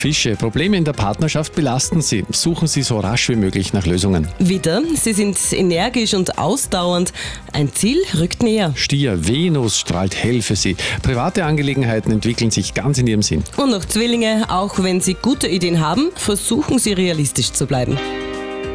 Fische, Probleme in der Partnerschaft belasten Sie. Suchen Sie so rasch wie möglich nach Lösungen. Widder, Sie sind energisch und ausdauernd. Ein Ziel rückt näher. Stier, Venus strahlt hell für Sie. Private Angelegenheiten entwickeln sich ganz in Ihrem Sinn. Und noch Zwillinge, auch wenn Sie gute Ideen haben, versuchen Sie realistisch zu bleiben.